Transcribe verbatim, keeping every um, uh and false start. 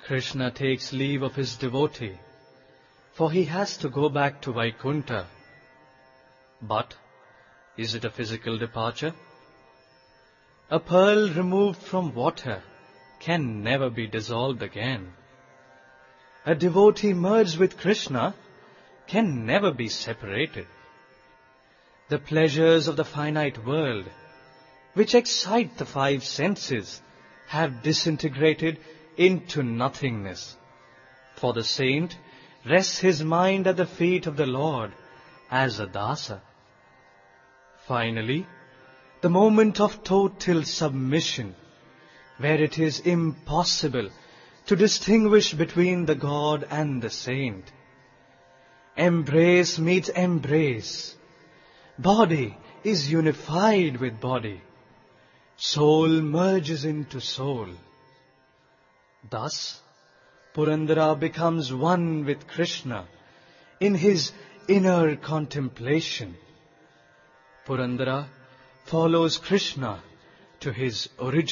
Krishna takes leave of his devotee, for he has to go back to Vaikuntha. But is it a physical departure? A pearl removed from water can never be dissolved again. A devotee merged with Krishna can never be separated. The pleasures of the finite world, which excite the five senses, have disintegrated into nothingness. For the saint rests his mind at the feet of the Lord as a dasa. Finally, the moment of total submission, where it is impossible to distinguish between the God and the saint. Embrace meets embrace. Body is unified with body. Soul merges into soul. Thus, Purandara becomes one with Krishna in his inner contemplation. Purandara follows Krishna to his original